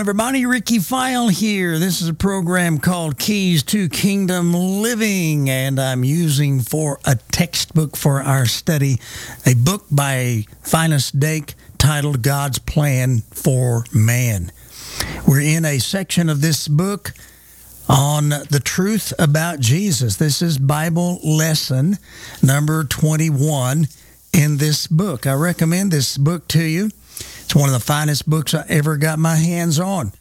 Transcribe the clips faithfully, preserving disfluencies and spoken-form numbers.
everybody. Ricky File here. This is a program called Keys to Kingdom Living, and I'm using for a textbook for our study a book by Finis Dake titled God's Plan for Man. We're in a section of this book on the truth about Jesus. This is Bible lesson number twenty-one in this book. I recommend this book to you. It's one of the finest books I ever got my hands on.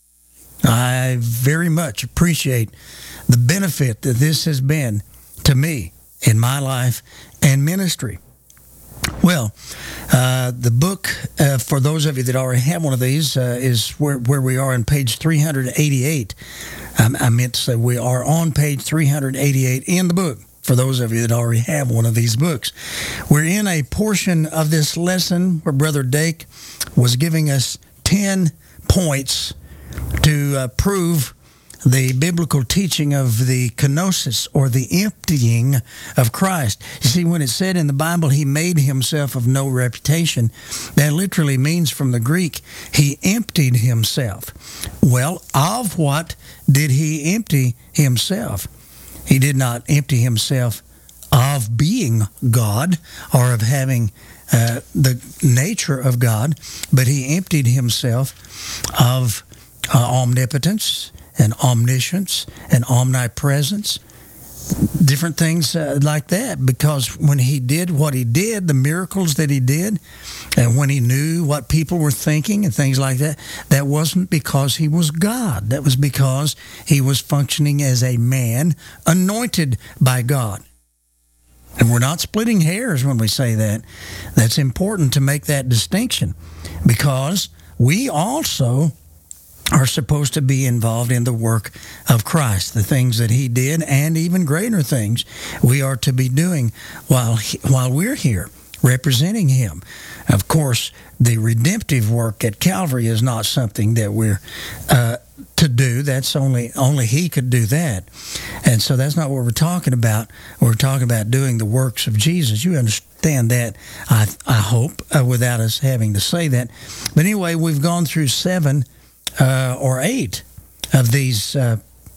I very much appreciate the benefit that this has been to me in my life and ministry. Well, uh, the book, uh, for those of you that already have one of these, uh, is where, where we are on page three eighty-eight. Um, I meant to say we are on page three eighty-eight in the book, for those of you that already have one of these books. We're in a portion of this lesson where Brother Dake was giving us ten points to uh, prove the biblical teaching of the kenosis, or the emptying of Christ. You see, when it said in the Bible, he made himself of no reputation, that literally means from the Greek, he emptied himself. Well, of what did he empty himself? He did not empty himself of being God or of having uh, the nature of God, but he emptied himself of uh, omnipotence and omniscience and omnipresence, different things uh, like that, because when he did what he did, the miracles that he did, and when he knew what people were thinking and things like that, that wasn't because he was God. That was because he was functioning as a man anointed by God. And we're not splitting hairs when we say that. That's important to make that distinction, because we also are supposed to be involved in the work of Christ, the things that he did, and even greater things we are to be doing while he, while we're here representing him. Of course, the redemptive work at Calvary is not something that we're uh, to do. That's only only he could do that. And so that's not what we're talking about. We're talking about doing the works of Jesus. You understand that, I, I hope, uh, without us having to say that. But anyway, we've gone through seven Uh, or eight of these uh,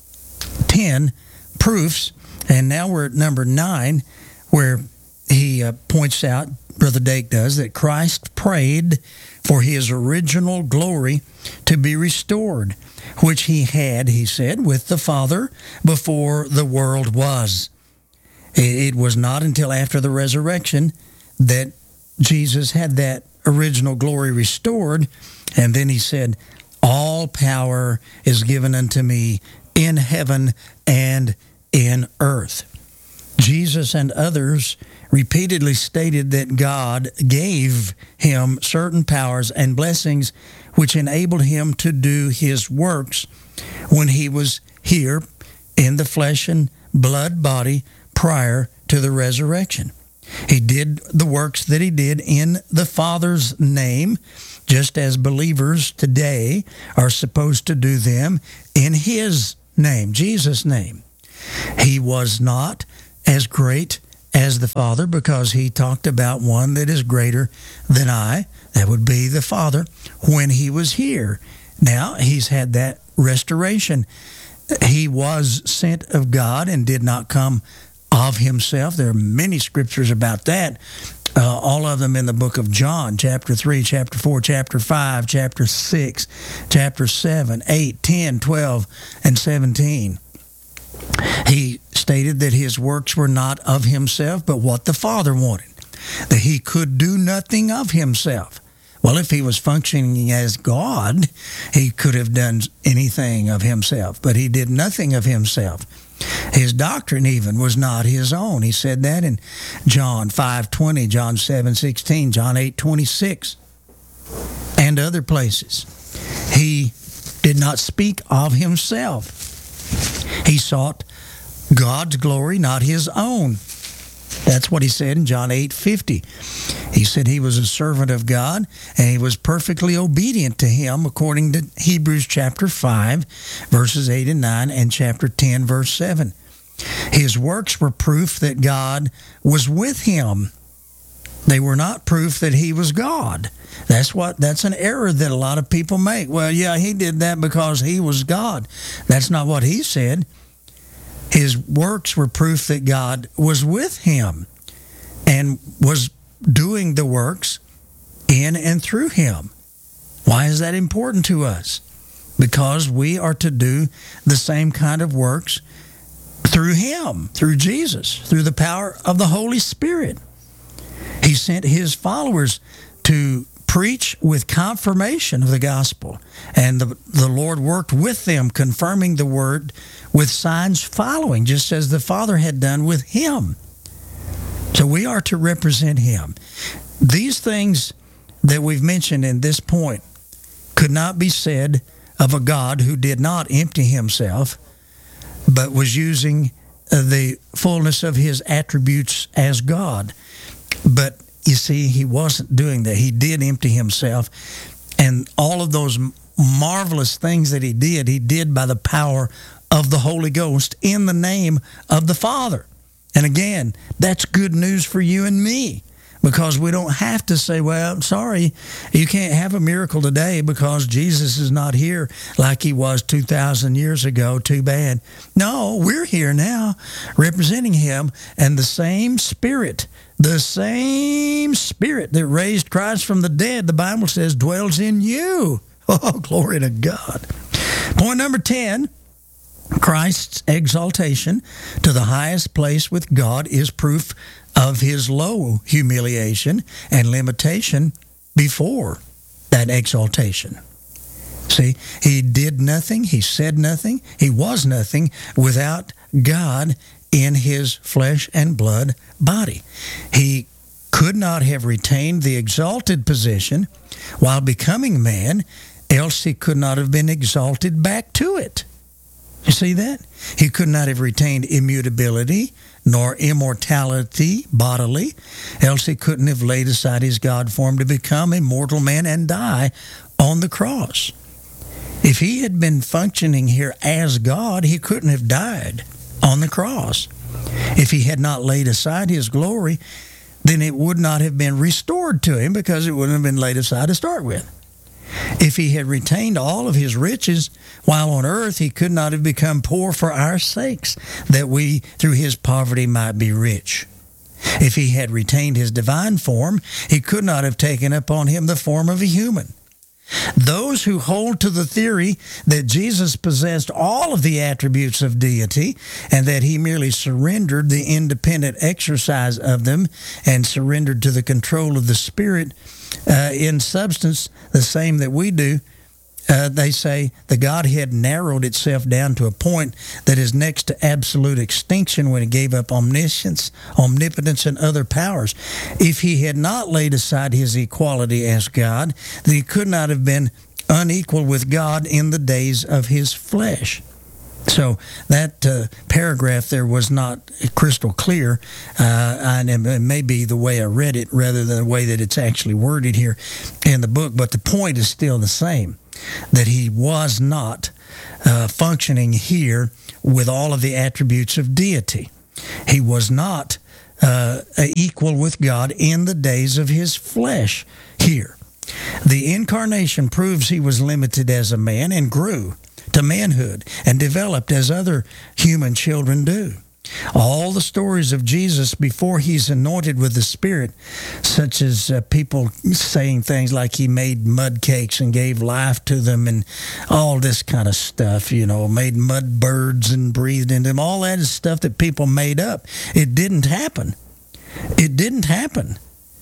ten proofs, and now we're at number nine, where he uh, points out, Brother Dake does, that Christ prayed for his original glory to be restored, which he had, he said, with the Father before the world was. It was not until after the resurrection that Jesus had that original glory restored, and then he said, all power is given unto me in heaven and in earth. Jesus and others repeatedly stated that God gave him certain powers and blessings which enabled him to do his works when he was here in the flesh and blood body prior to the resurrection. He did the works that he did in the Father's name, just as believers today are supposed to do them in his name, Jesus' name. He was not as great as the Father, because he talked about one that is greater than I. That would be the Father when he was here. Now, he's had that restoration. He was sent of God and did not come of himself. There are many scriptures about that. Uh, all of them in the book of John, chapter three, chapter four, chapter five, chapter six, chapter seven, eight, ten, twelve, and seventeen. He stated that his works were not of himself, but what the Father wanted, that he could do nothing of himself. Well, if he was functioning as God, he could have done anything of himself, but he did nothing of himself. His doctrine even was not his own. He said that in John five twenty, John seven sixteen, John eight twenty-six, and other places. He did not speak of himself. He sought God's glory, not his own. That's what he said in John eight fifty. He said he was a servant of God, and he was perfectly obedient to him, according to Hebrews chapter five, verses eight and nine, and chapter ten, verse seven. His works were proof that God was with him. They were not proof that he was God. That's what that's an error that a lot of people make. Well, yeah, he did that because he was God. That's not what he said. His works were proof that God was with him and was doing the works in and through him. Why is that important to us? Because we are to do the same kind of works through him, through Jesus, through the power of the Holy Spirit. He sent his followers to preach with confirmation of the gospel, and the, the Lord worked with them, confirming the word with signs following, just as the Father had done with him. So we are to represent him. These things that we've mentioned in this point could not be said of a God who did not empty himself, but was using the fullness of his attributes as God. But you see, he wasn't doing that. He did empty himself, and all of those marvelous things that he did, he did by the power of the Holy Ghost in the name of the Father. And again, that's good news for you and me, because we don't have to say, well, I'm sorry, you can't have a miracle today because Jesus is not here like he was two thousand years ago. Too bad. No, we're here now representing him, and the same Spirit, the same Spirit that raised Christ from the dead, the Bible says, dwells in you. Oh, glory to God. Point number ten. Christ's exaltation to the highest place with God is proof of his low humiliation and limitation before that exaltation. See, he did nothing, he said nothing, he was nothing without God in his flesh and blood body. He could not have retained the exalted position while becoming man, else he could not have been exalted back to it. You see that? He could not have retained immutability nor immortality bodily, else he couldn't have laid aside his God form to become a mortal man and die on the cross. If he had been functioning here as God, he couldn't have died on the cross. If he had not laid aside his glory, then it would not have been restored to him, because it wouldn't have been laid aside to start with. If he had retained all of his riches while on earth, he could not have become poor for our sakes, that we through his poverty might be rich. If he had retained his divine form, he could not have taken upon him the form of a human. Those who hold to the theory that Jesus possessed all of the attributes of deity and that he merely surrendered the independent exercise of them and surrendered to the control of the Spirit uh, in substance, the same that we do, uh, they say the Godhead narrowed itself down to a point that is next to absolute extinction when it gave up omniscience, omnipotence, and other powers. If he had not laid aside his equality as God, then he could not have been unequal with God in the days of his flesh. So that uh, paragraph there was not crystal clear, uh, and it may be the way I read it rather than the way that it's actually worded here in the book, but the point is still the same, that he was not uh, functioning here with all of the attributes of deity. He was not uh, equal with God in the days of his flesh here. The incarnation proves he was limited as a man and grew to manhood and developed as other human children do. All the stories of Jesus before he's anointed with the Spirit, such as uh, people saying things like he made mud cakes and gave life to them and all this kind of stuff, you know, made mud birds and breathed into them, all that is stuff that people made up. It didn't happen. It didn't happen.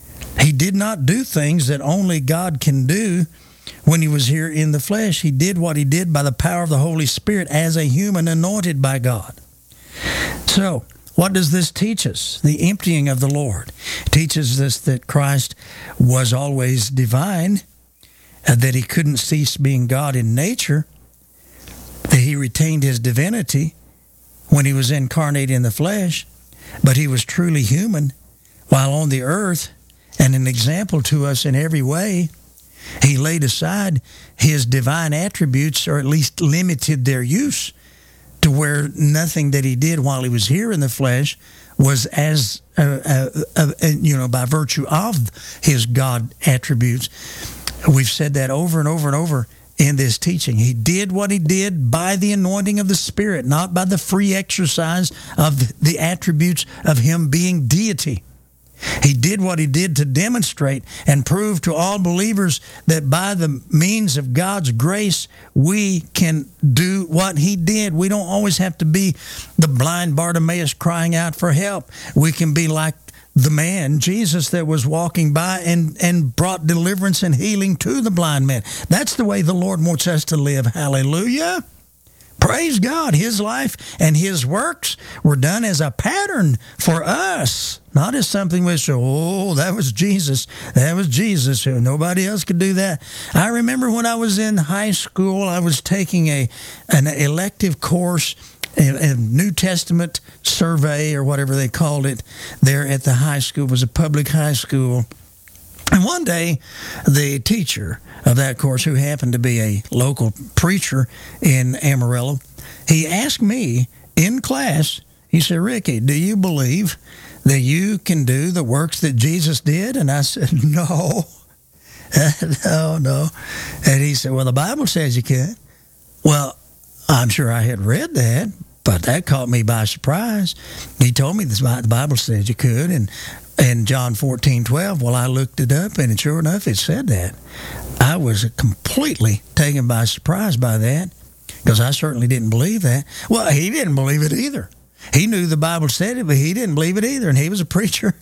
He did not do things that only God can do. When he was here in the flesh, he did what he did by the power of the Holy Spirit as a human anointed by God. So, what does this teach us? The emptying of the Lord. It teaches us that Christ was always divine, uh, that he couldn't cease being God in nature, that he retained his divinity when he was incarnate in the flesh, but he was truly human while on the earth and an example to us in every way. He laid aside his divine attributes, or at least limited their use, to where nothing that he did while he was here in the flesh was as, uh, uh, uh, you know, by virtue of his God attributes. We've said that over and over and over in this teaching. He did what he did by the anointing of the Spirit, not by the free exercise of the attributes of him being deity. He did what he did to demonstrate and prove to all believers that by the means of God's grace, we can do what he did. We don't always have to be the blind Bartimaeus crying out for help. We can be like the man, Jesus, that was walking by and, and brought deliverance and healing to the blind man. That's the way the Lord wants us to live. Hallelujah. Praise God. His life and his works were done as a pattern for us, not as something we say, oh, that was Jesus. That was Jesus. Nobody else could do that. I remember when I was in high school, I was taking a an elective course, a, a New Testament survey or whatever they called it there at the high school. It was a public high school. And one day, the teacher of that course, who happened to be a local preacher in Amarillo, he asked me in class, he said, Ricky, do you believe that you can do the works that Jesus did? And I said, no, no, no. And he said, well, the Bible says you can. Well, I'm sure I had read that, but that caught me by surprise. He told me the Bible says you could, and in John fourteen twelve, well, I looked it up, and sure enough, it said that. I was completely taken by surprise by that, because I certainly didn't believe that. Well, he didn't believe it either. He knew the Bible said it, but he didn't believe it either, and he was a preacher.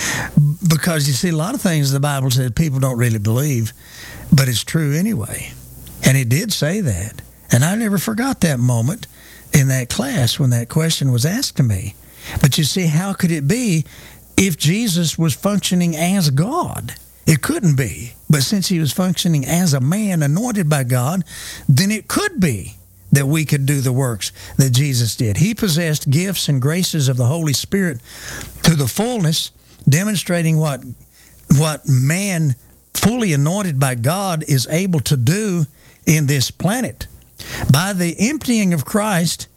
Because, you see, a lot of things the Bible said people don't really believe, but it's true anyway. And it did say that. And I never forgot that moment in that class when that question was asked to me. But you see, how could it be if Jesus was functioning as God? It couldn't be. But since he was functioning as a man anointed by God, then it could be that we could do the works that Jesus did. He possessed gifts and graces of the Holy Spirit to the fullness, demonstrating what, what man fully anointed by God is able to do in this planet. By the emptying of Christ,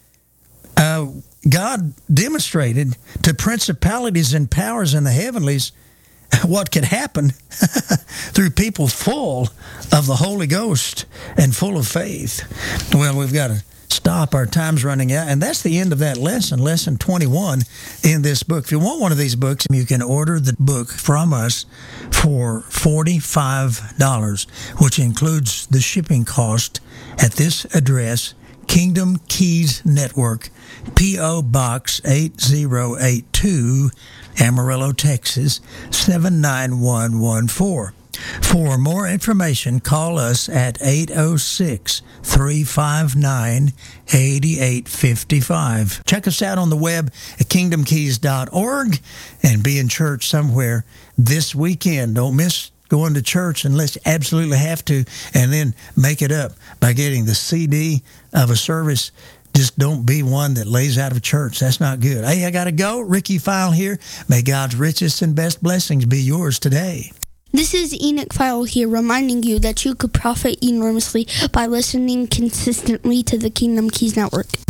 uh, God demonstrated to principalities and powers in the heavenlies what could happen through people full of the Holy Ghost and full of faith. Well, we've got to stop. Our time's running out. And that's the end of that lesson, lesson twenty-one in this book. If you want one of these books, you can order the book from us for forty-five dollars, which includes the shipping cost at this address, Kingdom Keys Network, P O. Box eight zero eight two, Amarillo, Texas, seven nine one one four. For more information, call us at eight oh six, three five nine, eight eight five five. Check us out on the web at kingdom keys dot org and be in church somewhere this weekend. Don't miss going to church unless you absolutely have to, and then make it up by getting the C D of a service. Just don't be one that lays out of church. That's not good. Hey, I got to go. Ricky File here. May God's richest and best blessings be yours today. This is Enoch File here, reminding you that you could profit enormously by listening consistently to the Kingdom Keys Network.